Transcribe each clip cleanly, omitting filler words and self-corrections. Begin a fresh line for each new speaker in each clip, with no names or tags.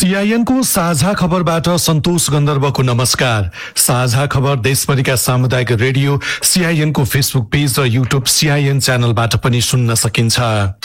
CIN को साझा खबरबाट सन्तोष गन्धर्वको नमस्कार। साझा खबर देशभरिका सामुदायिक रेडियो सीआईएन को फेसबुक पेज र युट्युब सीआईएन च्यानलबाट पनि सुन्न सकिन्छ।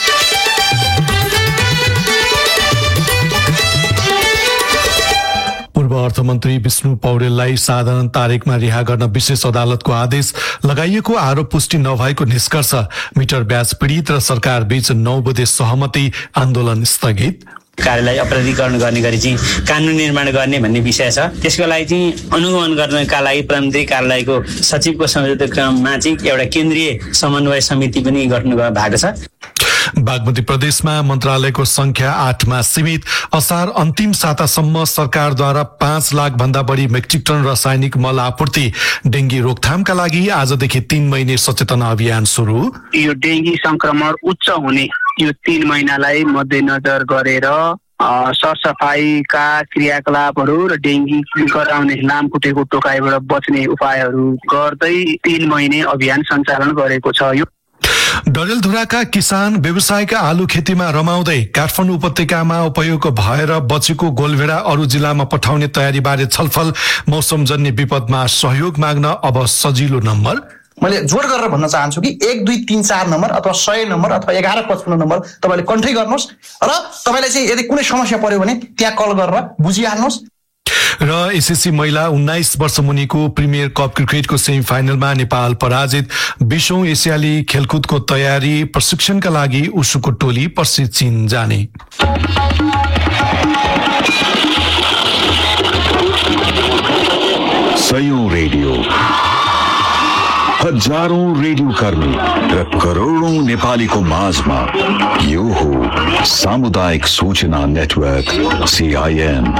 पूर्व अर्थमन्त्री विष्णु पौडेललाई साधारण तारिखमा रिहा गर्न विशेष अदालतको आदेश लगाइएको आरोप पुष्टि नभएको निष्कर्ष। मिटर ब्याज पीडित र सरकार बीच 9 बुँदे सहमति आन्दोलन स्थगित।
कार्यलाई अपराधीकरण गर्ने गरी चाहिँ कानून निर्माण गर्ने भन्ने विषय छ। त्यसको लागि चाहिँ अनुगमन गर्नका लागि प्रधानमन्त्री कार्यालयको सचिवको संयोजक क्रममा चाहिँ एउटा केन्द्रीय समन्वय समिति पनि गठन भएको छ।
बागमती प्रदेशमा मन्त्रालयको संख्या 8 मा सीमित। असार अन्तिम सातासम्म सरकारद्वारा 5 लाख भन्दा बढी मेट्रिक टन रासायनिक मल आपूर्ति। डेंगी रोकथामका लागि आजदेखि 3 महिने सचेतना अभियान सुरु।
यो डेंगी संक्रमण उच्च हुने यो 3 महिनालाई मध्यनजर गरेर सरसफाईका क्रियाकलापहरू र डेंगी गराउने लामखुट्टेको टोकाइबाट बच्ने उपायहरू गर्दै 3 महिने अभियान सञ्चालन गरेको छ। यो
डडेलधुराका किसान व्यवसायका आलु खेतीमा रमाउँदै काठमाडौँ उपत्यकामा उपयोग भएर बचेको गोलभेडा अरू जिल्लामा पठाउने तयारीबारे छलफल। मौसमजन्य विपदमा सहयोग माग्न अब सजिलो नम्बर।
मैले जोड गरेर भन्न चाहन्छु कि 1 2 3 4 नम्बर अथवा 100 नम्बर अथवा 1155 नम्बर तपाईले कन्ट्री गर्नुहोस् र तपाईलाई चाहिँ यदि कुनै समस्या पर्यो भने त्यहाँ कल गरेर बुझिहाल्नुहोस्।
र एसएससी महिला 19 वर्ष मुनिको प्रिमियर कप क्रिकेटको सेमी फाइनलमा नेपाल पराजित। 20औं एसियाली खेलकुदको तयारी प्रशिक्षणका लागि उसुको टोली पर्सि चीन जाने।
सयौं रेडियो, हजारौं रेडियो कर्मी र करोडौं नेपालीको माझमा यो हो सामुदायिक सूचना नेटवर्क सीआईएन।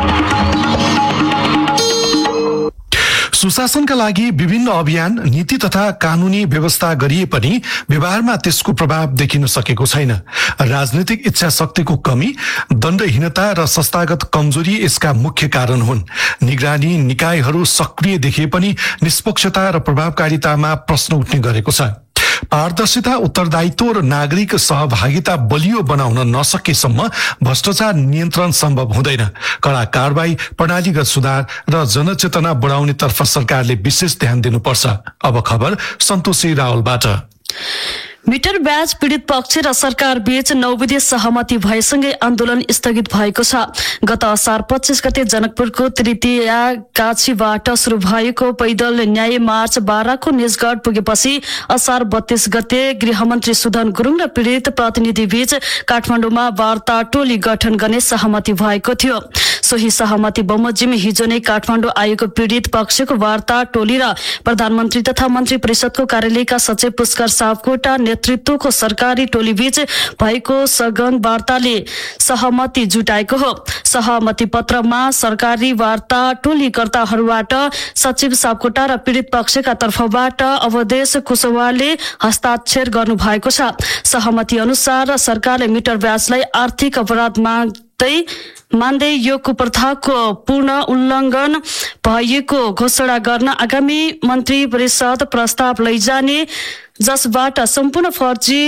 सुशासनका लागि विभिन्न अभियान नीति तथा कानूनी व्यवस्था गरिए पनि व्यवहारमा त्यसको प्रभाव देखिन सकेको छैन। राजनीतिक इच्छा शक्तिको कमी, दण्डहीनता र संस्थागत कमजोरी यसका मुख्य कारण हुन्। निगरानी निकायहरू सक्रिय देखिए पनि निष्पक्षता र प्रभावकारितामा प्रश्न उठ्ने गरेको छ। पारदर्शिता, उत्तरदायित्व र नागरिक सहभागिता बलियो बनाउन नसकेसम्म भ्रष्टाचार नियन्त्रण सम्भव हुँदैन। कड़ा कारबाही, प्रणालीगत सुधार र जनचेतना बढाउनेतर्फ सरकारले विशेष ध्यान दिनुपर्छ। अब खबर सन्तोषी रावलबाट।
मिटर ब्याज पीडित पक्ष र सरकार बीच 9 बुँदे सहमति भएसँगै आन्दोलन स्थगित भएको छ। गत असार 25 गते जनकपुरको तृतीया काछीबाट सुरु भएको पैदल न्याय मार्च बाराको निजगढ पुगेपछि असार 32 गते गृहमन्त्री सुदन गुरुङ र पीडित प्रतिनिधि बीच काठमाडौँमा वार्ता टोली गठन गर्ने सहमति भएको थियो। सोही सहमति बमोजिम हिजो नै काठमाडौँ आएको पीडित पक्षको वार्ता टोली र प्रधानमन्त्री तथा मन्त्री परिषदको कार्यालयका सचिव पुष्कर सापकोटा नेतृत्वको सरकारी टोली बीच भएको सघन वार्ताले सहमति जुटाएको हो। सहमति पत्रमा सरकारी वार्ता टोलीकर्ताहरूबाट सचिव सापकोटा र पीडित पक्षका तर्फबाट अवधेश कुशवाहाले हस्ताक्षर गर्नु भएको छ। सहमति अनुसार सरकारले मिटर ब्याजलाई आर्थिक अपराध मान्दै यो कुप्रथाको पूर्ण उल्लङ्घन भएको घोषणा गर्न आगामी मन्त्री परिषद प्रस्ताव लैजाने, जसबाट सम्पूर्ण फर्जी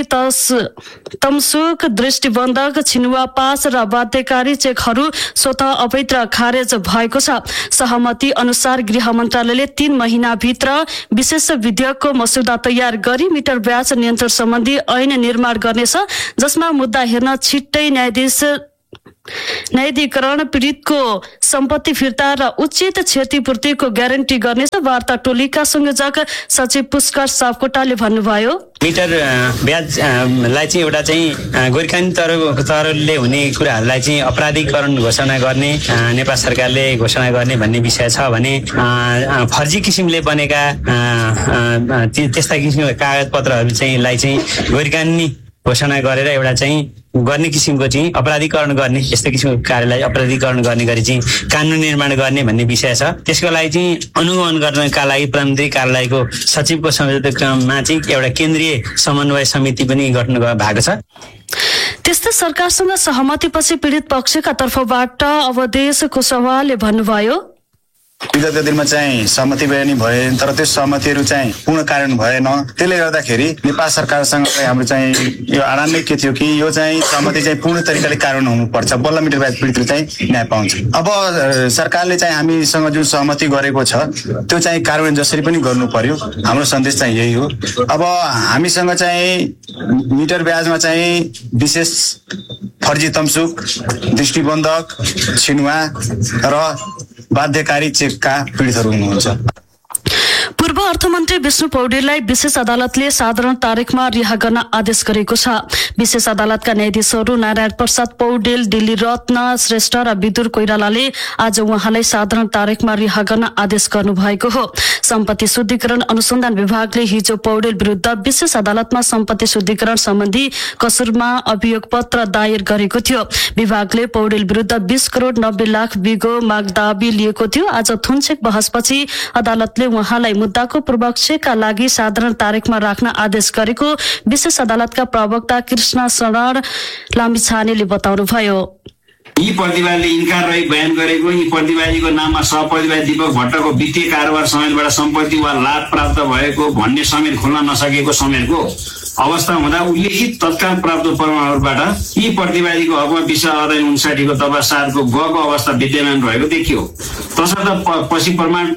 तमसुक, दृष्टिबन्धक, छिनुवा पास र बाध्यकारी चेकहरू स्वतः अवैध खारेज भएको छ। सहमति अनुसार गृह मन्त्रालयले 3 महिनाभित्र विशेष विधेयकको मस्यौदा तयार गरी मिटर ब्याज नियन्त्रण सम्बन्धी ऐन निर्माण गर्नेछ, जसमा मुद्दा हेर्न छिट्टै न्यायाधिकरण, पीडितको सम्पत्ति फिर्ता र उचित क्षतिपूर्तिको ग्यारेन्टी गर्नेछ। वार्ता टोलीका संयोजक सचिव पुष्कर सापकोटाले भन्नुभयो,
मिटर ब्याजलाई चाहिँ एउटा चाहिँ गैरकानुनी तहले हुने कुराहरूलाई चाहिँ अपराधीकरण घोषणा गर्ने, नेपाल सरकारले घोषणा गर्ने भन्ने विषय छ भने फर्जी किसिमले बनेका त्यस्ता किसिमका कागजपत्रहरू चाहिँ गैरकानुनी घोषणा गरेर एउटा चाहिँ गर्ने किसिमको चाहिँ अपराधीकरण गर्ने, यस्तो किसिमको कार्यलाई अपराधीकरण गर्ने गरी चाहिँ कानून निर्माण गर्ने भन्ने विषय छ। त्यसको लागि चाहिँ अनुगमन गर्नका लागि प्रधानमन्त्री कार्यालयको सचिवको संयोजक क्रममा चाहिँ एउटा केन्द्रीय समन्वय समिति पनि गठन भएको छ।
त्यस्तै सरकारसँग सहमतिपछि पीडित पक्षका तर्फबाट अवधेश कुशवाहाले भन्नुभयो,
विगत दिनमा चाहिँ सहमति बयानी भए तर त्यो सहमतिहरू चाहिँ पूर्ण कार्यान्वयन भएन। त्यसले गर्दाखेरि नेपाल सरकारसँग हाम्रो चाहिँ यो आह्वान नै के थियो कि यो चाहिँ सहमति चाहिँ पूर्ण तरिकाले कार्यान्वयन हुनुपर्छ, बल्ल मिटर ब्याज पीडितले चाहिँ न्याय पाउँछ। अब सरकारले चाहिँ हामीसँग जुन सहमति गरेको छ त्यो चाहिँ कार्यान्वयन जसरी पनि गर्नु पर्यो, हाम्रो सन्देश चाहिँ यही हो। अब हामीसँग चाहिँ मिटर ब्याजमा चाहिँ विशेष फर्जी तमसुक, दृष्टिबन्धक, छिनुवा र बाध्यकारी चेकका पीडितहरू हुनुहुन्छ।
पूर्व अर्थमन्त्री विष्णु पौडेललाई विशेष अदालतले साधारण तारिखमा रिहा गर्न आदेश गरेको छ। विशेष अदालतका न्यायाधीशहरू नारायण प्रसाद पौडेल, दिल्ली रत्न श्रेष्ठ र विदुर कोइरालाले आज उहाँलाई साधारण तारिखमा रिहा गर्न आदेश गर्नुभएको हो। सम्पत्ति शुद्धिकरण अनुसन्धान विभागले हिजो पौडेल विरुद्ध विशेष अदालतमा सम्पत्ति शुद्धिकरण सम्बन्धी कसुरमा अभियोग पत्र दायर गरेको थियो। विभागले पौडेल विरुद्ध 20 करोड 90 लाख बिगो माग दाबी लिएको थियो। आज थुनछेक बहसपछि अदालतले उहाँलाई मुद्दाको पूर्वपक्षका लागि साधारण तारिखमा राख्न आदेश गरेको विशेष अदालतका प्रवक्ता कृष्ण शरण लामिछानेले बताउनुभयो।
यी प्रतिवादीले इन्कार रही बयान गरेको यी प्रतिवादीको नाममा सहप्रतिवादी दीपक भट्टको वित्तीय कारोबार समेतबाट सम्पत्ति वा लाभ प्राप्त भएको भन्ने समेत खोल्न नसकेको समेतको अवस्था हुँदा उल्लेखित तत्काल प्राप्त प्रमाणहरूबाट यी प्रतिवादीको हकमा विशेष अदालत 59 को दफा 7 को ग को अवस्था विद्यमान रहेको देखियो। तसर्थ पछि प्रमाण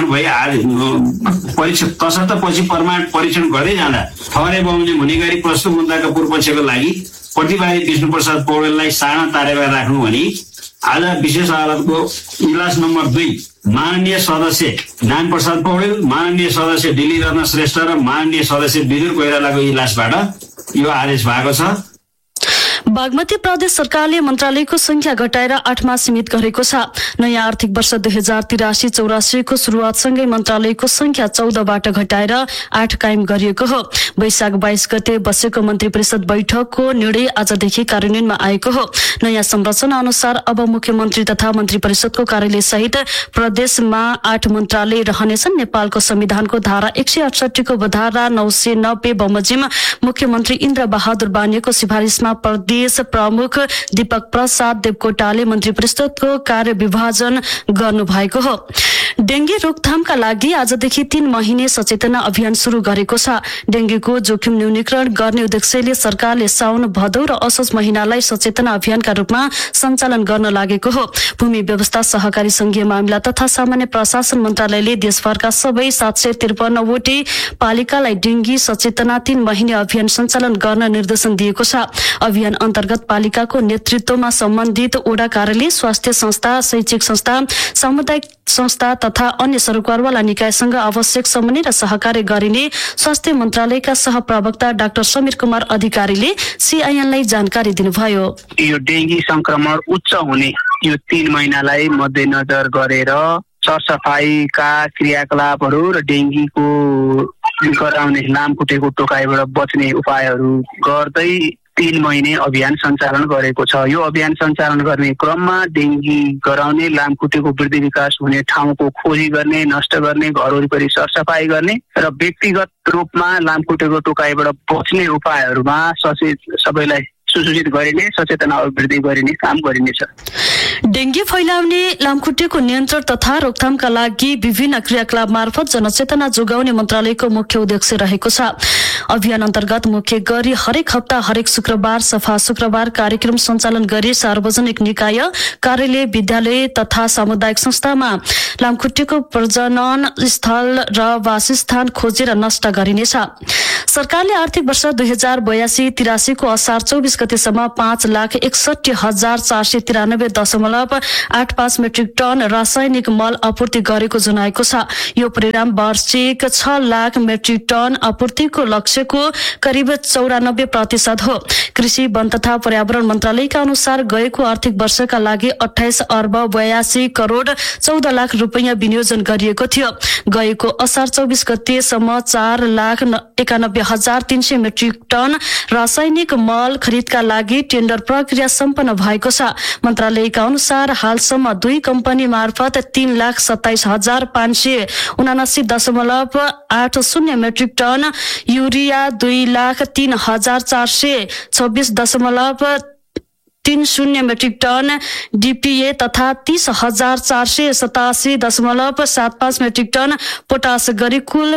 परीक्षण गर्दै जाँदा ठहरे बमोजिम हुने गरी प्रस्तुत मुद्दाका पूर्वपक्षको लागि प्रतिवादी विष्णु प्रसाद पौडेललाई साधारण तारिखमा राख्नु भनी आज विशेष अदालतको इजलास नम्बर 2 माननीय सदस्य नारायण प्रसाद पौडेल, माननीय सदस्य दिल्ली रत्न श्रेष्ठ र माननीय सदस्य विदुर कोइरालाको इजलासबाट यो आदेश भएको छ।
बागमती प्रदेश सरकारले मन्त्रालयको संख्या घटाएर 8 मा सीमित गरेको छ। नयाँ आर्थिक वर्ष 2083-84 को शुरूआतसँगै मन्त्रालयको संख्या 14 बाट घटाएर 8 कायम गरिएको हो। वैशाख 22 गते बसेको मन्त्री परिषद बैठकको निर्णय आजदेखि कार्यान्वयनमा आएको हो। नयाँ संरचना अनुसार अब मुख्यमन्त्री तथा मन्त्री परिषदको कार्यालय सहित प्रदेशमा 8 मन्त्रालय रहनेछन्। नेपालको संविधानको धारा 168 को धारा 990 बमोजिम मुख्यमन्त्री इन्द्र बहादुर बानियाको सिफारिसमा प्रदेश प्रमुख दीपक प्रसाद देवकोटाले मन्त्री परिषदको कार्य विभाजन गर्नु भएको हो। डेंगी रोकथामका लागि आजदेखि 3 महिने सचेतना अभियान शुरू गरेको छ। डेंगीको जोखिम न्यूनीकरण गर्ने उद्देश्यले सरकारले साउन, भदौ र असोज महिनालाई सचेतना अभियानका रूपमा सञ्चालन गर्न लागेको हो। भूमि व्यवस्था, सहकारी संघीय मामिला तथा सामान्य प्रशासन मन्त्रालयले देशभरका सबै 753 वटै पालिकालाई डेंगी सचेतना 3 महिने अभियान सञ्चालन गर्न निर्देशन दिएको छ। अभियान अन्तर्गत पालिकाको नेतृत्वमा सम्बन्धित वडा कार्यालय, स्वास्थ्य संस्था, शैक्षिक संस्था, सामुदायिक संस्था तथा अन्य सरकारवाला निकायसँग आवश्यक समन्वय र सहकार्य गरिने स्वास्थ्य मन्त्रालयका सहप्रवक्ता डाक्टर समीर कुमार अधिकारीले सीआईएनलाई जानकारी दिनुभयो।
यो डेंगी संक्रमण उच्च हुने यो 3 महिनालाई मध्यनजर गरेर सरसफाइका क्रियाकलापहरू र डेंगीको गराउने लामखुट्टेको टोकाइबाट बच्ने उपायहरू गर्दै 3 महिने अभियान सञ्चालन गरेको छ। यो अभियान सञ्चालन गर्ने क्रममा डेंगी गराउने, लामखुट्टेको वृद्धि विकास हुने ठाउँको खोजी गर्ने, नष्ट गर्ने, घर वरिपरि सरसफाई गर्ने र व्यक्तिगत रूपमा लामखुट्टेको टोकाइबाट बच्ने उपायहरूमा सबैलाई सूचित गरिने, सचेतना वृद्धि गरिने काम गरिनेछ।
डेंगी फैलाउने, लामखुट्टेको नियन्त्रण तथा रोकथामका लागि विभिन्न क्रियाकलाप मार्फत जनचेतना जोगाउने मन्त्रालयको मुख्य उद्देश्य रहेको छ। अभियान अन्तर्गत मुख्य गरी हरेक हप्ता हरेक शुक्रबार सफा शुक्रबार कार्यक्रम सञ्चालन गरी सार्वजनिक निकाय, कार्यालय, विद्यालय तथा सामुदायिक संस्थामा लामखुट्टेको प्रजनन स्थल र वासस्थान खोजेर नष्ट गरिनेछ। सरकारले आर्थिक वर्ष 2082-83 को असार 24 गतेसम्म 5,61,493.85 मेट्रिक टन रासायनिक मल आपूर्ति गरेको जनाएको छ। यो परिणाम वार्षिक 6 लाख मेट्रिक टन आपूर्तिको लक्ष्यको करिब 94% हो। कृषि, वन तथा पर्यावरण मन्त्रालयका अनुसार गएको आर्थिक वर्षका लागि 28 अर्ब 82 करोड 14 लाख रुपैयाँ विनियोजन गरिएको थियो। गएको असार 24 गतेसम्म 4,91,300 मेट्रिक टन रासायनिक मल खरिदका लागि टेन्डर प्रक्रिया सम्पन्न भएको छ। मन्त्रालयका अनुसार हालसम्म 2 कम्पनी मार्फत 3,27,579.80 metric ton urea, 2,03,426 30 metric ton DPA तथा 30,487.75 मेट्रिक टन पोटास गरी कुल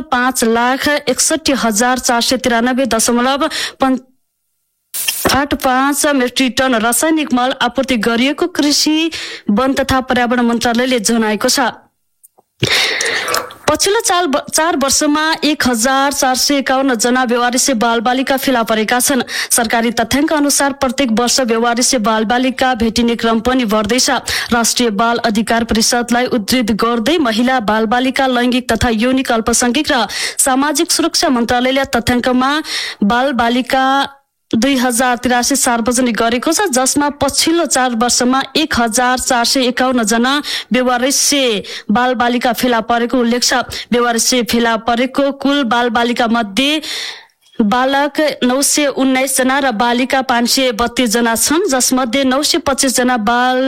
5,61,493.85 मेट्रिक टन रासायनिक मल आपूर्ति गरिएको कृषि वन तथा पर्यावरण मन्त्रालयले जनाएको छ। पछिल्लो 4 वर्षमा 1,451 जना बेवारिसे बालबालिका फेला परेका छन्। सरकारी तथ्याङ्क अनुसार प्रत्येक वर्ष बेवारिसे बालबालिका भेटिने क्रम पनि बढ्दैछ। राष्ट्रिय बाल अधिकार परिषदलाई उद्धृत गर्दै महिला, बालबालिका, लैंगिक तथा यौनिक अल्पसंख्यक र सामाजिक सुरक्षा मन्त्रालयले तथ्याङ्कमा बालबालिका 2083 सार्वजनिक गरेको छ, जसमा पछिल्लो 4 वर्षमा 1,451 जना बेवारिसे बालबालिका फेला परेको उल्लेख छ। बेवारिसे फेला परेको कुल बालबालिका मध्ये बालक 919 जना र बालिका 532 जना छन्, जसमध्ये 925 जना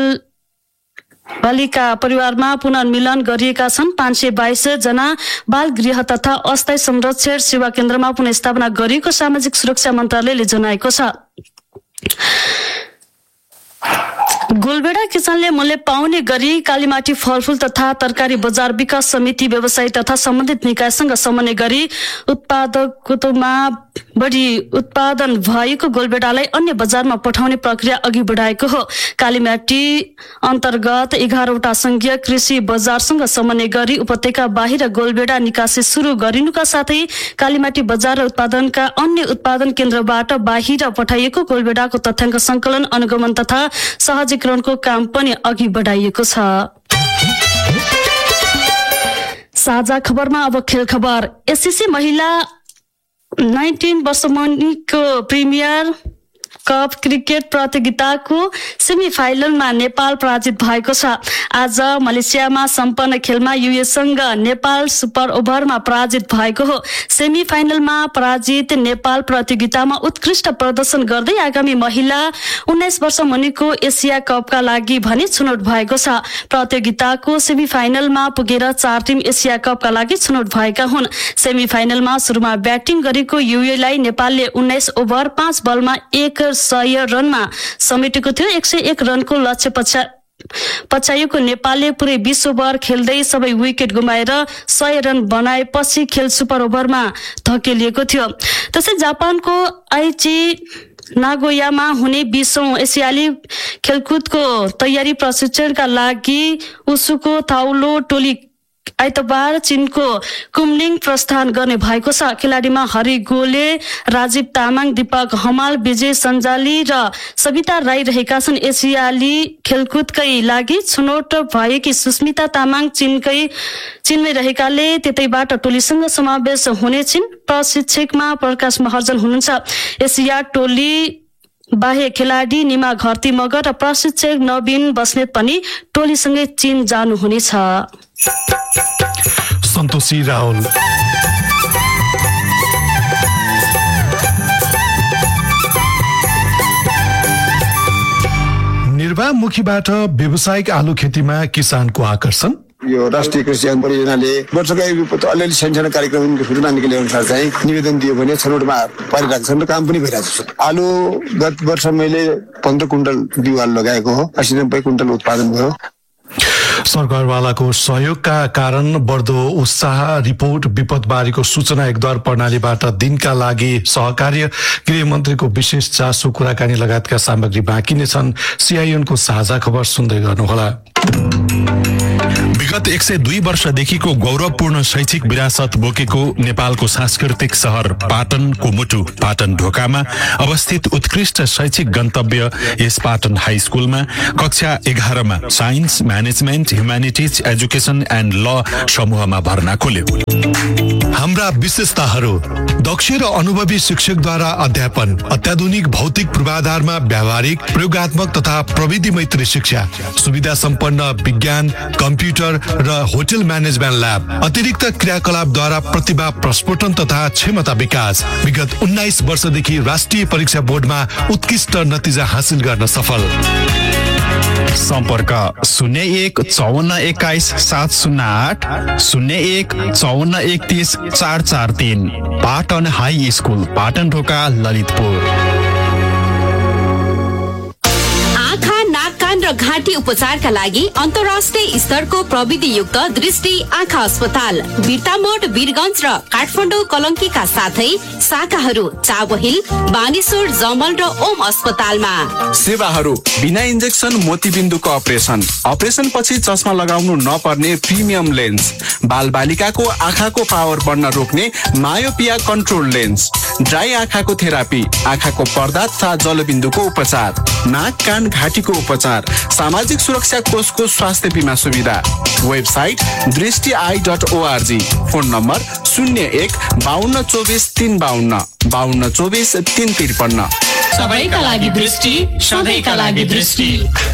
बालिका परिवारमा पुनर्मिलन गरिएका छन्। 522 जना बाल गृह तथा अस्थायी संरक्षण सेवा केन्द्रमा पुनर्स्थापना गरिएको सामाजिक सुरक्षा मन्त्रालयले जनाएको छ। गोलबेडा किसानले मूल्य पाउने गरी कालीमाटी फलफूल तथा तरकारी बजार विकास समिति व्यवसायी तथा सम्बन्धित निकायसँग समन्वय गरी उत्पादकतामा बढी उत्पादन भएको गोलबेडालाई अन्य बजारमा पठाउने प्रक्रिया अघि बढाएको हो। कालीमाटी अन्तर्गत 11वटा संघीय कृषि बजारसँग समन्वय गरी उपत्यका बाहिर गोलबेडा निकासी सुरु गरिनुका साथै कालीमाटी बजार र उत्पादनका अन्य उत्पादन केन्द्रबाट बाहिर पठाइएको गोलबेडाको तथ्याङ्क संकलन, अनुगमन तथा सहजीकरणको काम पनि अघि बढाइएको छ। साझा खबरमा अब खेल खबर। एससीसी महिला 19 वर्ष मुनिको प्रिमियर कप क्रिकेट प्रतियोगिताको सेमिफाइनलमा नेपाल पराजित भएको छ। आज मलेसियामा सम्पन्न खेलमा युएसँग नेपाल सुपर ओभरमा पराजित भएको हो। सेमिफाइनलमा पराजित नेपाल प्रतियोगितामा उत्कृष्ट प्रदर्शन गर्दै आगामी महिला 19 वर्ष मुनिको एसिया कपका लागि भने छनौट भएको छ। प्रतियोगिताको सेमिफाइनलमा पुगेर 4 टिम एसिया कपका लागि छनौट भएका हुन्। सेमिफाइनलमा सुरुमा ब्याटिङ गरेको युएलाई नेपालले 19 ओभर 5 बलमा 100 रनमा समेटेको थियो। 101 रनको लक्ष्य पछ्याएको नेपालले पुरै 20 ओभर खेल्दै सबै विकेट गुमाएर 100 रन बनाएपछि खेल सुपर ओभरमा धकेलिएको थियो। त्यसै जापानको आइची नागोयामा हुने 20औं एसियाली खेलकुदको तयारी प्रशिक्षणका लागि उसुको थाउलो टोली आइतबार चीनको कुमलिङ प्रस्थान गर्ने भएको छ। खेलाडीमा हरि गोले, राजीव तामाङ, दीपक हमाल, विजय सञ्जाली र सविता राई रहेका छन्। एसियाली खेलकुदकै लागि छनौट भएकी सुस्मिता तामाङ चीनमै रहेकाले त्यतैबाट टोलीसँग समावेश हुने छिन्। प्रशिक्षकमा प्रकाश महर्जन हुनुहुन्छ। एसिया टोली बाह्य खेलाडी निमा घरती मगर र प्रशिक्षक नवीन बस्नेत पनि टोलीसँगै चीन जानुहुनेछ।
सन्तोषी राहुल। निर्वाहमुखीबाट व्यावसायिक आलु खेतीमा किसानको आकर्षण।
यो राष्ट्रिय कृषि परियोजनाले वर्षको अलिअलि सानो कार्यक्रम सूचना निकाले अनुसार चाहिँ निवेदन दियो भने छनौटमा पारिरहेको छ र काम पनि भइरहेको छ। आलु गत वर्ष मैले 15 कुइन्टल बिउवाल लगाएको हो, 80-90 कुइन्टल उत्पादन भयो।
सरकारवालाको सहयोगका कारण बढ्दो उत्साह। रिपोर्ट विपदबारीको सूचना एकद्वार प्रणालीबाट दिनका लागि सहकार्य, गृहमन्त्रीको विशेष चासो, कुराकानी लगायतका सामग्री बाँकी नै छन्। सीआईएनको साझा खबर सुन्दै गर्नुहोला।
विगत 102 वर्षदेखिको गौरवपूर्ण शैक्षिक विरासत बोकेको नेपालको सांस्कृतिक सहर पाटनको मुटु पाटन ढोकामा अवस्थित उत्कृष्ट शैक्षिक गन्तव्य यस पाटन हाई स्कुलमा कक्षा 11 मा science, management, humanities, education and ल समूहमा भर्ना खोल्यो।
हाम्रा विशेषताहरू: दक्ष र अनुभवी शिक्षकद्वारा अध्यापन, अत्याधुनिक भौतिक पूर्वाधारमा व्यावहारिक, प्रयोगात्मक तथा प्रविधि मैत्री शिक्षा, सुविधा सम्पन्न विज्ञान, कम्प्युटर र होटल म्यानेजमेन्ट ल्याब, अतिरिक्त क्रियाकलापद्वारा प्रतिभा प्रस्फुटन तथा क्षमता विकास। विगत 19 वर्षदेखि राष्ट्रिय परीक्षा बोर्डमा उत्कृष्ट नतिजा हासिल गर्न सफल।
सम्पर्क 01 54 21 708 01 54 31 443। पाटन हाई स्कुल, पाटन ढोका, ललितपुर।
र घाँटी उपचारका लागि अन्तर्राष्ट्रिय स्तरको प्रविधियुक्त दृष्टि आँखा अस्पताल बिर्तामोड, वीरगञ्ज र काठमाडौँ कलङ्कीका साथै शाखाहरू चाबहिल, बानेश्वर, जमल र ओम अस्पतालमा।
सेवाहरू बिना इन्जेक्सन मोतीबिन्दुको अपरेसन पछि चस्मा लगाउनु नपर्ने प्रिमियम लेन्स, बालबालिकाको आँखाको पावर बढ्न रोक्ने मायोपिया कन्ट्रोल लेन्स, ड्राई आँखाको थेरापी, आँखाको पर्दा तथा जलबिन्दुको उपचार, नाक कान घाँटीको उपचार, सामाजिक सुरक्षा कोषको स्वास्थ्य बिमा सुविधा। Website दृष्टि.org, phone number 01 52 24 352 52 24 353।
सबैका लागि दृष्टि, सधैँका लागि दृष्टि।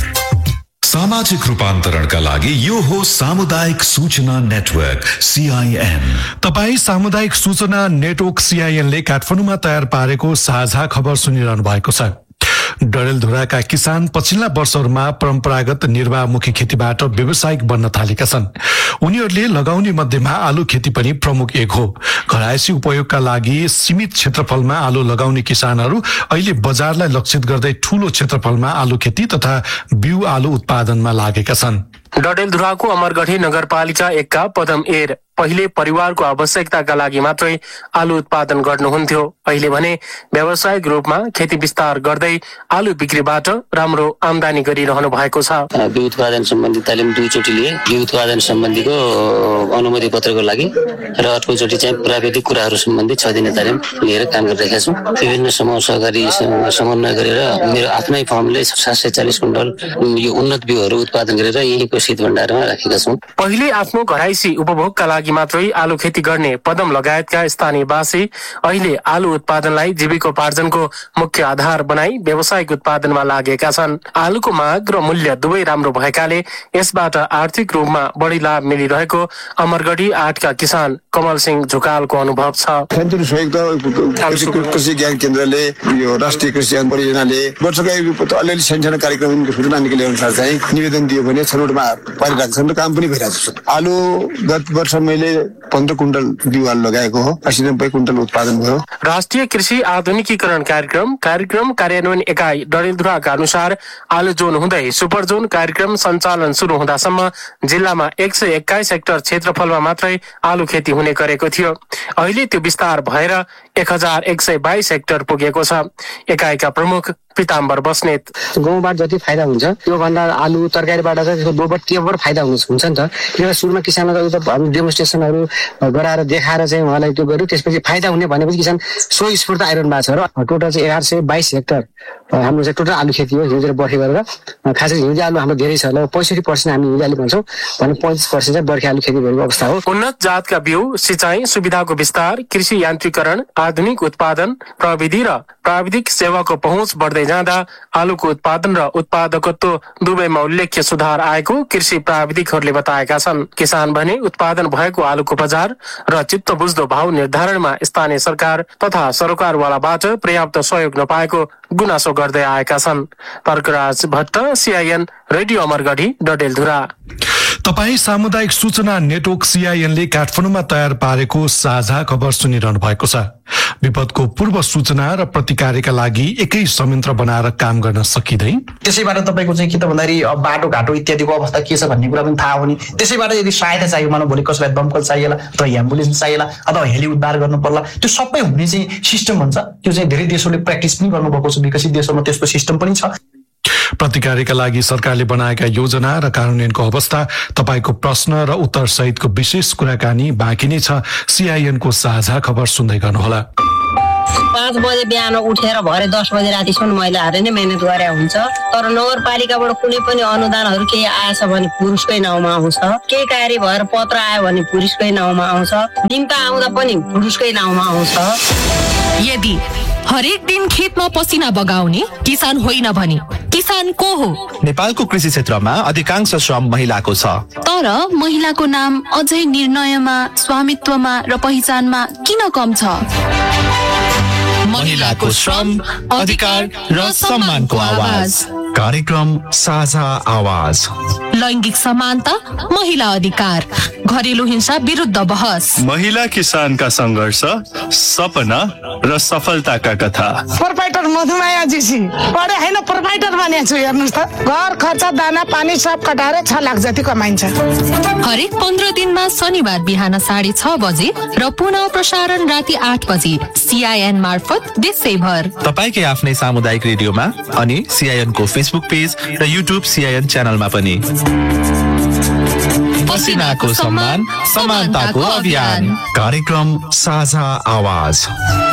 सामाजिक रूपान्तरणका लागि यो हो सामुदायिक सूचना नेटवर्क CIN।
तपाई सामुदायिक सूचना नेटवर्क CIN ले काठमाडौँमा तयार पारेको साझा खबर सुनिरहनु भएको छ। डडेलधुराका किसान पछिल्ला वर्षहरूमा परम्परागत निर्वाहमुखी खेतीबाट व्यावसायिक बन्न थालेका छन्। उनीहरूले लगाउने मध्येमा आलु खेती पनि प्रमुख एक हो। घरायसी उपयोगका लागि सीमित क्षेत्रफलमा आलु लगाउने किसानहरू अहिले बजारलाई लक्षित गर्दै ठूलो क्षेत्रफलमा आलु खेती तथा बिउ आलु उत्पादनमा लागेका छन्।
डडेलधुराको अमरगढी नगरपालिका 1 का पदम एर पहिले परिवारको आवश्यकताका लागि मात्रै आलु उत्पादन गर्नुहुन्थ्यो। अहिले भने व्यावसायिक रूपमा खेती विस्तार गर्दै आलु बिक्रीबाट राम्रो आमदानी गरिरहनु भएको छ।
बिउ उत्पादन सम्बन्धी तालिम 2 चोटि लिए। बिउ उत्पादन सम्बन्धीको अनुमति पत्रको लागि र अर्को चोटि चाहिँ प्राविधिक कुराहरू सम्बन्धी 6 दिने तालिम लिएर काम गरिरहेका छौँ। विभिन्न समूह सहकारी समन्वय गरेर मेरो आफ्नै फर्मले 740 कुइन्टल यो उन्नत बिउहरू उत्पादन गरेर यहीँको शीत भण्डारमा राखेका छौँ।
पहिले आफ्नो घरायसी उपभोगका लागि मात्रै आलु खेती गर्ने पदम लगायतका स्थानीयवासी अहिले आलु उत्पादनलाई जीविकोपार्जनको मुख्य आधार बनाई व्यावसायिक उत्पादनमा लागेका छन्। आलुको माग र मूल्य दुवै राम्रो भएकाले यसबाट आर्थिक रूपमा बढी लाभ मिलिरहेको अमरगढी 8 का किसान कमल सिंह झुकालको अनुभव छ।
कृषि ज्ञान केन्द्रले यो राष्ट्रिय कृषि परियोजनाले वर्षको अलिअलि सानो कार्यक्रमको सूचना निकाले अनुसार चाहिँ निवेदन दियो भने छनौटमा परिराख्छन् र काम पनि भइरहेको छ। आलु गत वर्ष मैले 15 कुइन्टल बिउ आलु लगाएको हो, 80-90 कुइन्टल उत्पादन भयो।
राष्ट्रिय कृषि आधुनिकीकरण कार्यक्रम कार्यान्वयन एकाइ डडेलधुराका अनुसार आलु जोन हुँदै सुपर जोन कार्यक्रम सञ्चालन सुरु हुँदासम्म जिल्लामा 121 हेक्टर क्षेत्रफलमा मात्रै आलु खेती हुने गरेको थियो। अहिले त्यो विस्तार भएर 1122 हेक्टर पुगेको छ। एकाइका प्रमुख पिताम्बर बस्नेत,
गाउँबाट जति फाइदा हुन्छ त्यो भन्दा आलु तरकारीबाट चाहिँ त्यसको दोब्बर टेबर फाइदा हुन्छ नि त। किनभने सुरुमा किसानलाई त हामी डेमोन्स्ट्रेसनहरू गराएर देखाएर चाहिँ उहाँलाई त्यो गर्यो, त्यसपछि फाइदा हुने भनेपछि किसान स्वस्फूर्त आइरहनु भएको छ र टोटल चाहिँ 1122 हेक्टर हाम्रो चाहिँ टोटल आलु खेती हो। हिउँदे बर्खे गरेर खास गरी हिउँदे आलु हाम्रो धेरै छ, लगभग 65% हामी हिउँदे आलु भन्छौँ भने 35% चाहिँ बर्खे आलु खेती गरेको अवस्था हो।
उन्नत जातका बिउ, सिँचाइ सुविधाको विस्तार, कृषि यान्त्रिकरण, आधुनिक उत्पादन प्रविधि र प्राविधिक सेवाको पहुँच बढ्दै जाँदा आलुको उत्पादन र उत्पादकत्व दुवैमा उल्लेख्य सुधार आएको कृषि प्राविधिकहरूले बताएका छन्। किसान भने उत्पादन भएको आलुको बजार र चित्त बुझ्दो भाव निर्धारणमा स्थानीय सरकार तथा सरकारवालाबाट पर्याप्त सहयोग नपाएको गुनासो गर्दै आएका छन्। Tarkaraj Bhatt, CIN radio Amargadhi, Dadeldhura.
तपाई सामुदायिक सूचना नेटवर्क CIN ले काठमाडौँमा तयार पारेको साझा खबर सुनिरहनु भएको छ। विपदको पूर्व सूचना र प्रतिकारका लागि एकै संयन्त्र बनाएर काम गर्न सकिँदै
त्यसैबाट तपाईँको चाहिँ के त भन्दाखेरि बाटो घाटो इत्यादिको अवस्था के छ भन्ने कुरा पनि थाहा हुने। त्यसैबाट यदि सहायता चाहियो, मानव भोलि कसैलाई दमकल चाहिएला अथवा एम्बुलेन्स चाहिएला अथवा हेली उद्धार गर्नु पर्ला, त्यो सबै हुने चाहिँ सिस्टम हुन्छ। त्यो चाहिँ धेरै देशहरूले प्र्याक्टिस पनि गर्नुभएको छ। विकसित देशहरूमा त्यस्तो सिस्टम पनि छ।
प्रतिकारका लागि सरकारले बनाएका योजना र कार्यान्वयनको अवस्था, तपाईको प्रश्न र उत्तर सहितको विशेष कुराकानी बाँकी नै छ। CIN को साझा खबर सुन्दै गर्नुहोला।
5 बजे बिहान उठेर भरे 10 बजे रातिसम्म महिलाहरूले नै मेहनत गरे हुन्छ। तर नगरपालिकाबाट कुनै पनि अनुदानहरू केही आएछ भने पुरुषकै नाउँमा आउँछ, केही कार्य भएर पत्र आयो भने पुरुषकै नाउँमा आउँछ, निम्ता आउँदा पनि पुरुषकै नाउँमा आउँछ।
यदि हरेक दिन खेतमा पसिना बगाउने किसान होइन भने किसान को हो?
नेपालको कृषि क्षेत्रमा अधिकांश श्रम महिलाको छ।
तर महिलाको नाम अझै निर्णयमा, स्वामित्वमा र पहिचानमा किन कम छ?
महिलाको श्रम, अधिकार र सम्मानको आवाज कार्यक्रम साझा आवाज।
लैंगिक समानता, महिला अधिकार, घरेलु हिंसा विरुद्ध बहस,
महिला किसानका सङ्घर्ष, सपना र सफलताका कथा।
प्रोपाइटर मधुमाया जीसी पढे हैन, प्रोपाइटर बनेको छु। हेर्नुस् त, घर खर्च, दाना पानी सब कटाएर 6 लाख जति कमाइन्छ।
हरेक 15 दिनमा शनिबार बिहान 6:30 बजे र पुनः प्रसारण राति 8 बजे CIN मार्फत देशैभर।
तपाईकै आफ्नै सामुदायिक रेडियोमा अनि CIN को फेसबुक पेज र YouTube CIN च्यानलमा पनि। पसिनाको सम्मान, समानताको अभियान। कार्यक्रम साझा आवाज।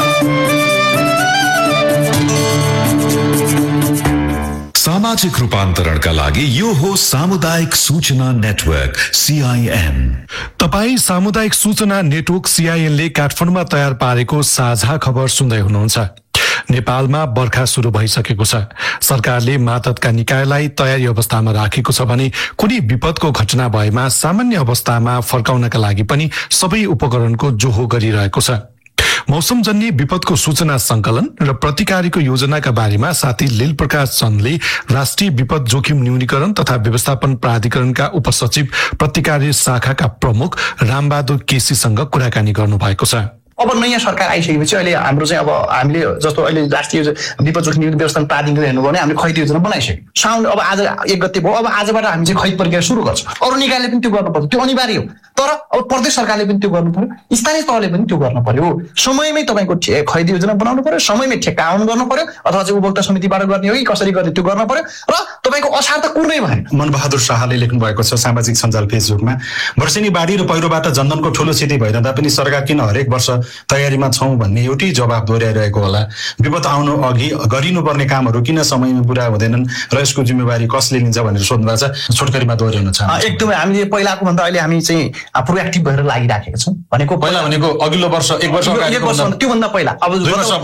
सामाजिक रूपान्तरणका लागि यो हो सामुदायिक सूचना नेटवर्क CIN।
तपाई सामुदायिक सूचना नेटवर्क CIN ले काठमाडौँमा तयार पारेको साझा खबर सुन्दै हुनुहुन्छ। नेपालमा बर्खा सुरु भइसकेको छ। सरकारले मातहतका निकायलाई तयारी अवस्थामा राखेको छ भने कुनै विपदको घटना भएमा सामान्य अवस्थामा फर्काउनका लागि पनि सबै उपकरणको जोहो गरिरहेको छ। मौसमजन्य विपदको सूचना संकलन र प्रतिकारको योजनाका बारेमा साथी लील प्रकाश चन्दले राष्ट्रिय विपद जोखिम न्यूनीकरण तथा व्यवस्थापन प्राधिकरणका उपसचिव प्रतिकारी शाखाका प्रमुख रामबहादुर केसीसँग कुराकानी गर्नुभएको छ।
अब नयाँ सरकार आइसकेपछि अहिले हाम्रो चाहिँ अब हामीले जस्तो अहिले राष्ट्रिय विपद जोखिम व्यवस्थापन प्राधिकरण हेर्नुभयो भने हामीले खरिद योजना बनाइसक्यौँ। साउन्ड अब आज 1 गते भयो, अब आजबाट हामी चाहिँ खरिद प्रक्रिया सुरु गर्छौँ। अरू निकायले पनि त्यो गर्नुपर्छ, त्यो अनिवार्य हो। तर अब प्रदेश सरकारले पनि त्यो गर्नु पर्यो, स्थानीय तहले पनि त्यो गर्नु पर्यो। समयमै तपाईँको खरिद योजना बनाउनु पर्यो, समयमै ठेक्काउनु गर्नु पर्यो, अथवा चाहिँ उपभोक्ता समितिबाट गर्ने हो कि कसरी गर्ने त्यो गर्नु पर्यो। र तपाईँको असार त कुर्नै भएन।
मनबहादुर शाहले लेख्नु भएको छ सामाजिक सञ्जाल फेसबुकमा, वर्षेनी बाढी र पहिरोबाट जन्धनको ठूलो क्षति भइरहँदा पनि सरकार किन हरेक वर्ष तयारीमा छौं भन्ने एउटै जवाब दोहोऱ्याइरहेको होला। विपद आउनु अघि गरिनुपर्ने कामहरू किन समयमा पुरा हुँदैनन् र यसको जिम्मेवारी कसले लिन्छ भनेर सोध्नु भएको छ। छोटकरीमा दोहोऱ्याउन चाहन्छु।
एकदमै हामीले पहिलाको भन्दा अहिले हामी चाहिँ प्रोएक्टिभ भएर लागिराखेका छौँ। भनेको
पहिला भनेको अघिल्लो वर्ष 1 वर्ष अगाडि,
त्योभन्दा पहिला, अब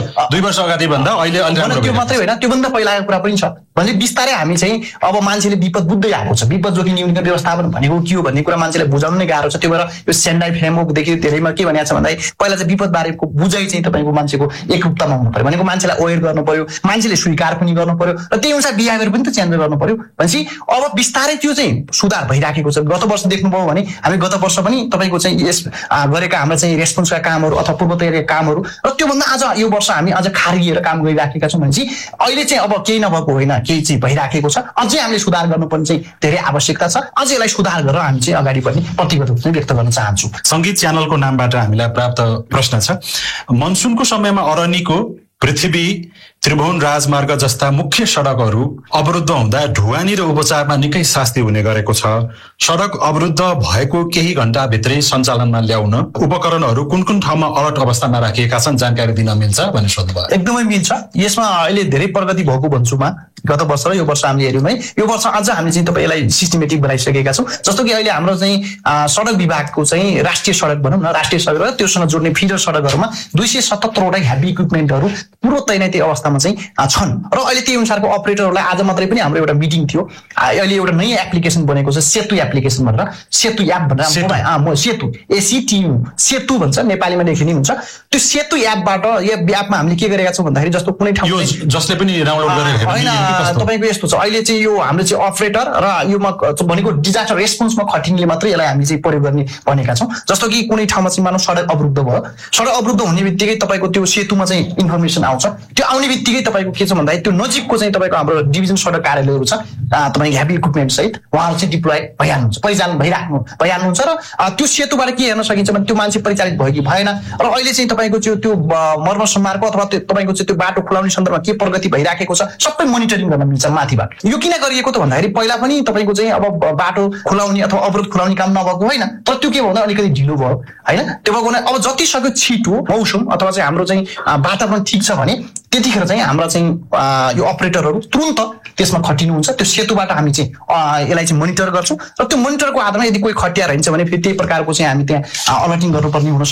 2 वर्ष अगाडि भन्दा अहिले
त्यो मात्रै होइन, त्योभन्दा पहिलाको कुरा पनि छ। भने बिस्तारै हामी चाहिँ अब मान्छेले विपद बुझ्दै आएको छ। विपद जोखिम न्यूनीकरण व्यवस्थापन भनेको के हो भन्ने कुरा मान्छेलाई बुझाउन नै गाह्रो छ। त्यो भएर यो सेन्डाई फ्रेमवर्कदेखि धेरैमा के भनिएको छ भन्दा पहिला चाहिँ विपद बारेको बुझाइ चाहिँ तपाईँको मान्छेको एकरूपतामा हुनु पर्यो। भनेको मान्छेलाई अवेर गर्नु पर्यो, मान्छेले स्वीकार पनि गर्नु पर्यो र त्यही अनुसार बिहेभियर पनि त चेन्ज गर्नु पर्यो। भनेपछि अब बिस्तारै त्यो चाहिँ सुधार भइराखेको छ। गत वर्ष देख्नुभयो भने हामी गत वर्ष पनि तपाईँको चाहिँ यस गरेका हाम्रा चाहिँ रेस्पोन्सका कामहरू अथवा पूर्व तयारीका कामहरू र त्योभन्दा आज यो वर्ष हामी अझ खारिएर काम गरिराखेका छौँ। भनेपछि अहिले चाहिँ अब केही नभएको होइन, केही चाहिँ भइराखेको छ। अझै हामीले सुधार गर्नुपर्ने चाहिँ धेरै आवश्यकता छ। अझै यसलाई सुधार गरेर हामी चाहिँ अगाडि बढ्ने प्रतिबद्धता चाहिँ व्यक्त गर्न चाहन्छु।
सङ्गीत च्यानलको नामबाट हामीलाई प्राप्त प्रश्न छ। मनसुनको समयमा अरनीको पृथ्वी त्रिभुवन राजमार्ग जस्ता मुख्य सडकहरू अवरुद्ध हुँदा ढुवानी र उपचारमा निकै शास्ति हुने गरेको छ। सडक अवरुद्ध भएको केही घण्टाभित्रै सञ्चालनमा ल्याउन उपकरणहरू कुन कुन ठाउँमा अलर्ट अवस्थामा राखिएका छन्, जानकारी दिन मिल्छ भनेर सोध्नुभयो।
एकदमै मिल्छ। यसमा अहिले धेरै प्रगति भएको भन्छु म। गत वर्ष र यो वर्ष हामीले हेऱ्यौँ है, यो वर्ष अझ हामी चाहिँ तपाईँलाई सिस्टमेटिक बनाइसकेका छौँ। जस्तो कि अहिले हाम्रो चाहिँ सडक विभागको चाहिँ राष्ट्रिय सडक भनौँ न, राष्ट्रिय सडक र त्योसँग जोड्ने फिडर सडकहरूमा 277 वटा हेभी इक्विपमेन्टहरू पूर्व तैनाती अवस्थामा चाहिँ छन्। र अहिले त्यही अनुसारको अपरेटरहरूलाई आज मात्रै पनि हाम्रो एउटा मिटिङ थियो। अहिले एउटा नयाँ एप्लिकेसन बनेको छ, सेतु एप्लिकेसन भनेर, सेतु एप भनेर, सेतु ACTU सेतु भन्छ, नेपालीमा लेखिने हुन्छ। त्यो सेतु एपबाट यो एपमा हामीले के गरेका छौँ भन्दाखेरि जस्तो कुनै ठाउँ
जसले पनि डाउनलोड गरेर
होइन, तपाईँको यस्तो छ अहिले चाहिँ यो हाम्रो चाहिँ अपरेटर र यो भनेको डिजास्टर रेस्पोन्समा खटिनेले मात्रै यसलाई हामी चाहिँ प्रयोग गर्ने भनेका छौँ। जस्तो कि कुनै ठाउँमा चाहिँ मानव सडक अवरुद्ध भयो, सडक अवरुद्ध हुने बित्तिकै तपाईँको त्यो सेतुमा चाहिँ इन्फर्मेसन आउँछ। त्यो आउने बित्तिकै तपाईँको के छ भन्दाखेरि त्यो नजिकको चाहिँ तपाईँको हाम्रो डिभिजन सडक कार्यालयहरू छ, तपाईँको हेभी इक्विपमेन्ट सहित उहाँहरू चाहिँ डिप्लोय भइहाल्नुहुन्छ, परिचालन भइहाल्नुहुन्छ। र त्यो सेतुबाट के हेर्न सकिन्छ भने त्यो मान्छे परिचालित भयो कि भएन, र अहिले चाहिँ तपाईँको त्यो मर्मत सम्मारको अथवा तपाईँको चाहिँ त्यो बाटो खुलाउने सन्दर्भमा के प्रगति भइराखेको छ सबै मोनिटरिङ गर्न मिल्छ माथिबाट। यो किन गरिएको त भन्दाखेरि पहिला पनि तपाईँको चाहिँ अब बाटो खुलाउने अथवा अवरोध खुलाउने काम नभएको होइन, तर त्यो के भन्दा अलिकति ढिलो भयो होइन। त्यो भएको अब जति सक्यो छिटो मौसम अथवा चाहिँ हाम्रो चाहिँ वातावरण ठिक छ भने त्यतिखेर चाहिँ हाम्रा चाहिँ यो अपरेटरहरू तुरन्त त्यसमा खटिनुहुन्छ। त्यो सेतुबाट हामी चाहिँ यसलाई चाहिँ मोनिटर गर्छौँ र त्यो मोनिटरको आधारमा यदि कोही खटिया रहन्छ भने फेरि त्यही प्रकारको चाहिँ हामी त्यहाँ अलर्टिङ गर्नुपर्ने हुनसक्छ।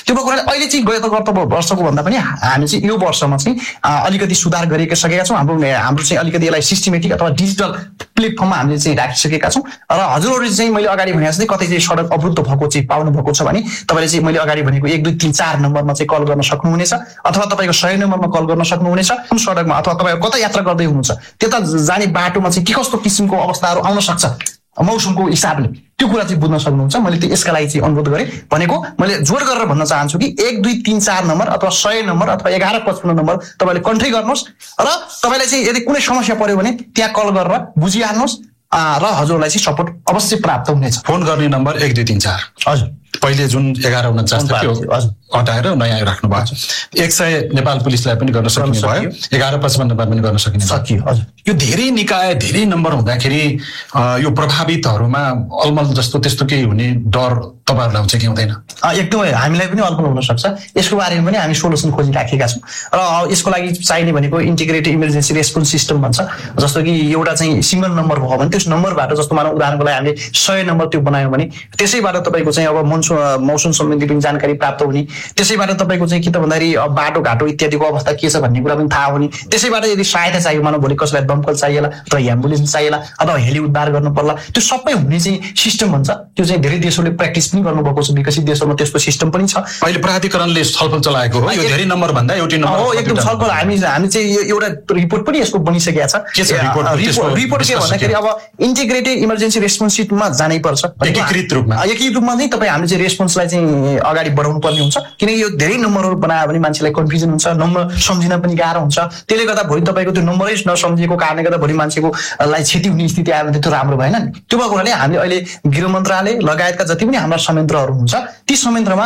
त्यो कुराले अहिले चाहिँ गत वर्षको भन्दा पनि हामी चाहिँ यो वर्षमा चाहिँ अलिकति सुधार गरिसकेका छौँ। हाम्रो चाहिँ अलिकति यसलाई सिस्टमेटिक अथवा डिजिटल प्लेटफर्ममा हामीले चाहिँ राखिसकेका छौँ। र हजुरहरू चाहिँ मैले अगाडि भनेको जस्तै कतै चाहिँ सडक अवरुद्ध भएको चाहिँ पाउनु भएको छ भने तपाईँले चाहिँ मैले अगाडि भनेको 1 2 3 4 नम्बरमा चाहिँ कल गर्न सक्नुहुनेछ, अथवा तपाईँको 100 नम्बरमा कल गर्न सक्नुहुनेछ। कुन सडकमा अथवा तपाईँ कता यात्रा गर्दै हुनुहुन्छ त्यता जाने बाटोमा चाहिँ के कस्तो किसिमको अवस्थाहरू आउन सक्छ मौसमको हिसाबले, त्यो कुरा चाहिँ बुझ्न सक्नुहुन्छ। मैले त्यो यसका लागि चाहिँ अनुरोध गरेँ। भनेको मैले जोड गरेर भन्न चाहन्छु कि 1 2 3 4 नम्बर अथवा 100 नम्बर अथवा 1155 नम्बर तपाईँले कन्ट्री गर्नुहोस् र तपाईँलाई चाहिँ यदि कुनै समस्या पर्यो भने त्यहाँ कल गरेर बुझिहाल्नुहोस् र हजुरलाई चाहिँ सपोर्ट अवश्य प्राप्त हुनेछ।
फोन गर्ने नम्बर 1 2 3 4
हजुर
पहिले जुन 1149 थियो हटाएर नयाँ राख्नु भएको छ। 100 नेपाल पुलिसलाई पनि गर्न सकिने भयो, 1155 पनि गर्न सकिने
सकियो। हजुर
यो धेरै निकाय धेरै नम्बर हुँदाखेरि यो प्रभावितहरूमा अलमल जस्तो त्यस्तो केही हुने डर तपाईँहरूलाई हुन्छ कि हुँदैन?
एकदमै हामीलाई पनि अलमल हुन सक्छ। यसको बारेमा पनि हामी सोलुसन खोजिराखेका छौँ र यसको लागि चाहिने भनेको इन्टिग्रेटेड इमर्जेन्सी रेस्पोन्स सिस्टम भन्छ। जस्तो कि एउटा चाहिँ सिंगल नम्बर भयो भने त्यस नम्बरबाट जस्तो मानव उदाहरणको लागि हामीले 100 नम्बर त्यो बनायौँ भने त्यसैबाट तपाईँको चाहिँ अब मौसम सम्बन्धी पनि जानकारी प्राप्त हुने, त्यसैबाट तपाईँको चाहिँ के त भन्दाखेरि बाटोघाटो इत्यादिको अवस्था के छ भन्ने कुरा पनि थाहा हुने, त्यसैबाट यदि सहायता चाहियो मानव भोलि कसैलाई दमकल चाहिएला अथवा एम्बुलेन्स चाहिएला अथवा हेली उद्धार गर्नु पर्ला, त्यो सबै हुने चाहिँ सिस्टम भन्छ। त्यो चाहिँ धेरै देशहरूले प्र्याक्टिस पनि गर्नुभएको छ, विकसित देशहरूमा त्यस्तो सिस्टम पनि छ।
अहिले प्राधिकरणले छलफल चलाएको हो, यो धेरै नम्बर भन्दा एउटै नम्बर
हो। एकदम छलफल हामी चाहिँ एउटा रिपोर्ट पनि यसको बनिसकेको छ। रिपोर्ट के भन्दाखेरि अब इन्टिग्रेटेड इमर्जेन्सी रेस्पोन्स सिस्टममा जानै पर्छ,
एकीकृत
रूपमा नै तपाईँ हामीले चाहिँ रेस्पोन्सलाई चाहिँ अगाडि बढाउनु पर्ने हुन्छ। किनकि यो धेरै नम्बरहरू बनायो भने मान्छेलाई कन्फ्युजन हुन्छ, नम्बर सम्झिन पनि गाह्रो हुन्छ। त्यसले गर्दा भोलि तपाईँको त्यो नम्बरै नसम्झिएको कारणले गर्दा भोलि मान्छेको लाई क्षति हुने स्थिति आयो भने त्यो राम्रो भएन नि। त्यो भएको हुनाले हामीले अहिले गृह मन्त्रालय लगायतका जति पनि हाम्रा संयन्त्रहरू हुन्छ ती संयन्त्रमा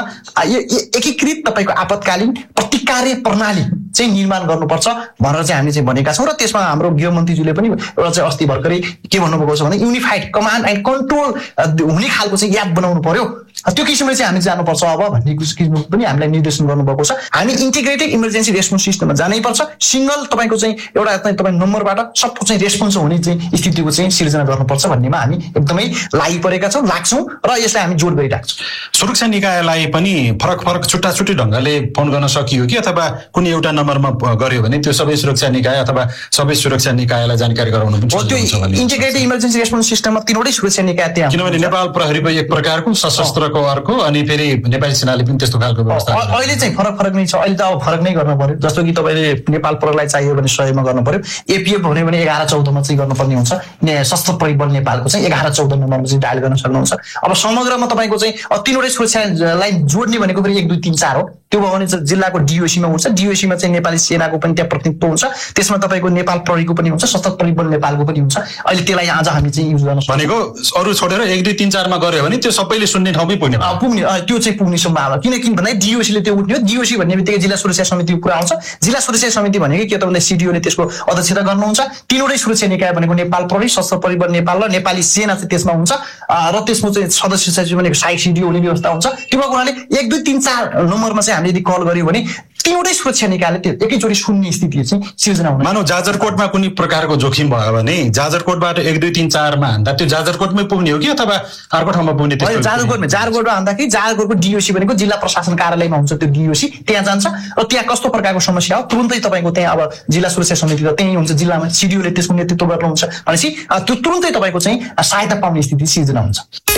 एकीकृत तपाईँको आपतकालीन प्रतिकार्य प्रणाली चाहिँ निर्माण गर्नुपर्छ भनेर चाहिँ हामीले चाहिँ भनेका छौँ। र त्यसमा हाम्रो गृहमन्त्रीज्यूले पनि एउटा चाहिँ अस्ति भर्खरै के भन्नुभएको छ भने युनिफाइड कमान्ड एन्ड कन्ट्रोल हुने खालको चाहिँ याद बनाउनु पर्यो, त्यो किसिमले चाहिँ हामी जानुपर्छ अब भन्ने किसिमको पनि हामीलाई निर्देशन गर्नुभएको छ। हामी इन्टिग्रेटेड इमर्जेन्सी रेस्पोन्स सिस्टममा जानै पर्छ। सिंगल तपाईँको चाहिँ एउटा तपाईँ नम्बरबाट सबको चाहिँ रेस्पोन्स हुने चाहिँ स्थितिको चाहिँ सिर्जना गर्नुपर्छ भन्नेमा हामी एकदमै लागिपरेका छौँ, लाग्छौँ र यसलाई हामी जोड गरिरहेको छौँ।
सुरक्षा निकायलाई पनि फरक फरक छुट्टा छुट्टै ढङ्गले फोन गर्न सकियो कि अथवा कुनै एउटा नम्बरमा गर्यो भने त्यो सबै सुरक्षा निकाय अथवा सबै सुरक्षा निकायलाई जानकारी गराउनु पनि
त्यो इन्टिग्रेटेड इमर्जेन्सी रेस्पोन्स सिस्टममा तीनवटै सुरक्षा निकाय त्यहाँ,
किनभने नेपाल प्रहरीको एक प्रकारको सशस्त्रको अर्को अनि फेरि नेपाली सेनाले पनि त्यस्तो खालको व्यवस्था
अहिले चाहिँ फरक नै छ। अहिले त अब फरक नै गर्नु पर्यो। जस्तो कि तपाईँले नेपाल प्रहरीलाई चाहियो भने 100 मा गर्नु पर्यो, एपीएफ भन्यो भने 11-14 मा चाहिँ गर्नुपर्ने हुन्छ, सशस्त्र परिबल नेपालको चाहिँ 11-14 नम्बरमा चाहिँ डायल गर्न सक्नुहुन्छ। अब समग्रमा तपाईँको चाहिँ तीनवटै सुरक्षालाई जोड्ने भनेको फेरि 1 2 3 4 हो। त्यो भयो भने जिल्लाको डिओसीमा हुन्छ, डिओसीमा चाहिँ नेपाली सेनाको पनि त्यहाँ प्रतिनिधित्व हुन्छ, त्यसमा तपाईँको नेपाल प्रहरीको पनि हुन्छ, सशस्त्र परिबल नेपालको पनि हुन्छ। अहिले त्यसलाई आज हामी चाहिँ युज गर्न
भनेको अरू छोडेर 1 2 3 4 मा गर्यो भने त्यो सबैले सुन्ने ठाउँमै पुग्ने
त्यो चाहिँ पुग्ने सम्भावना। किनकि भन्दा डिओसीले त्यो उठ्ने हो। डिओसी भन्ने बित्तिकै जिल्ला सुरक्षा समितिको कुरा आउँछ। जिल्ला सुरक्षा समिति भनेको के त भन्दा सिडिओले त्यसको अध्यक्षता गर्नुहुन्छ। तीनवटै सुरक्षा निकाय भनेको नेपाल प्रहरी, सशस्त्र परिबल नेपाल र नेपाली सेना चाहिँ त्यसमा हुन्छ र त्यसमा चाहिँ सदस्य सचिव भनेको सहायक सिडिओ हुने व्यवस्था हुन्छ। त्यो भएको हुनाले 1 2 3 4 नम्बरमा चाहिँ हामीले यदि कल गर्यो भने तीनवटै सुरक्षा निकायले त्यो एकैचोटि सुन्ने स्थिति चाहिँ सिर्जना हुने।
मानव जाजरकोटमा कुनै प्रकारको जोखिम भयो भने जाजरकोटबाट 1 2 3 4 मा हान्दा त्यो जाजरकोटमै पुग्ने हो कि अथवा अर्को ठाउँमा पुग्ने?
जाजरकोटमा हान्दाखेरि जाजरकोटको डिओसी भनेको जिल्ला प्रशासन कार्यालयमा हुन्छ, त्यो डिओसी त्यहाँ जान्छ र त्यहाँ कस्तो प्रकारको समस्या हो तुरुन्तै तपाईँको त्यहाँ अब जिल्ला सुरक्षा समिति त त्यही हुन्छ, जिल्लामा सिडिओले त्यसको नेतृत्व गर्नुहुन्छ भनेपछि त्यो तुरुन्तै तपाईँको चाहिँ सहायता पाउने स्थिति सिर्जना हुन्छ।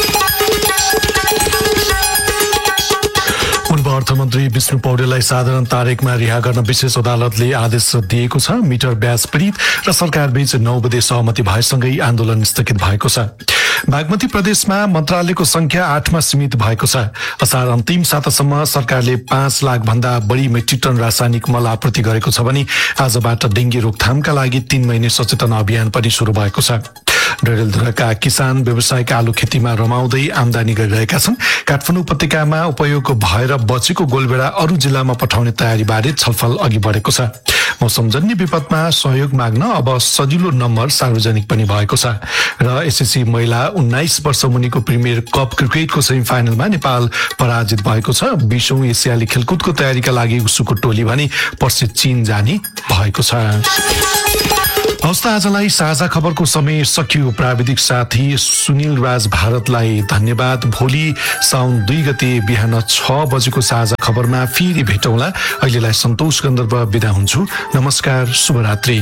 पूर्व अर्थमन्त्री विष्णु पौडेललाई साधारण तारिकमा रिहा गर्न विशेष अदालतले आदेश दिएको छ। मिटर ब्याज पीडित र सरकार बीच 9 बजे सहमति भएसँगै आन्दोलन स्थगित भएको छ। बागमती प्रदेशमा मन्त्रालयको संख्या 8 मा सीमित भएको छ। असार अन्तिम सातासम्म सरकारले 5 लाख भन्दा बढी मेट्रिक टन रासायनिक मल आपूर्ति गरेको छ भने आजबाट डेङ्गी रोकथामका लागि 3 महिने सचेतना अभियान पनि सुरु भएको छ। डडेलधुराका किसान व्यावसायिक आलु खेतीमा रमाउँदै आमदानी गरिरहेका छन्। काठमाडौँ उपत्यकामा उपयोग भएर बचेको गोलबेडा अरू जिल्लामा पठाउने तयारीबारे छलफल अघि बढेको छ। मौसमजन्य विपदमा सहयोग माग्न अब सजिलो नम्बर सार्वजनिक पनि भएको छ र एसएससी महिला 19 वर्ष मुनिको प्रिमियर कप क्रिकेटको सेमी फाइनलमा नेपाल पराजित भएको छ। 20औं एसियाली खेलकुदको तयारीका लागि उसुको टोली भने पर्सि चीन जाने भएको छ। हवस् त आजलाई साझा खबरको समय सकियो। प्राविधिक साथी सुनिल राज भारतलाई धन्यवाद। भोलि साउन 2 गते बिहान 6 बजेको साझा खबरमा फेरि भेटौँला। अहिलेलाई सन्तोष गन्धर्व बिदा हुन्छु। नमस्कार, शुभरात्रि।